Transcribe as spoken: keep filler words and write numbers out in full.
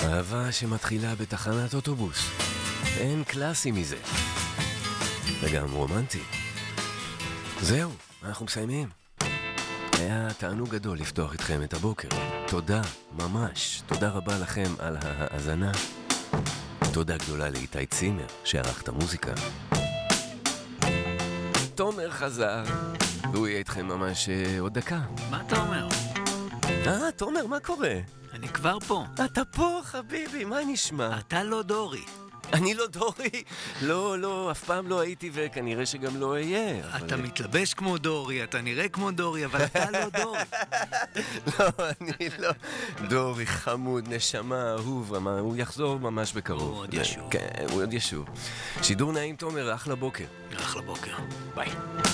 אהבה שמתחילה בתחנת אוטובוס. אין קלאסי מזה. וגם רומנטי. זהו, אנחנו מסיימים. היה תענוג גדול לפתוח איתכם את הבוקר. תודה, ממש. תודה רבה לכם על ההאזנה. תודה גדולה לאיתי צימר שערך את המוזיקה. תומר חזר, והוא יהיה איתכם ממש אה, עוד דקה. מה אתה אומר? אה, תומר, מה קורה? אני כבר פה. אתה פה, חביבי, מה נשמע? אתה לא דורי. אני לא דורי. לא, לא, אף פעם לא הייתי וכנראה שגם לא אהיה. אתה מתלבש כמו דורי, אתה נראה כמו דורי, אבל אתה לא דורי. לא, אני לא. דורי חמוד, נשמה, אהוב, הוא יחזור ממש בקרוב. הוא עוד ישוב. כן, הוא עוד ישוב. שידור נעים, תומר, אחלה בוקר. אחלה בוקר. ביי.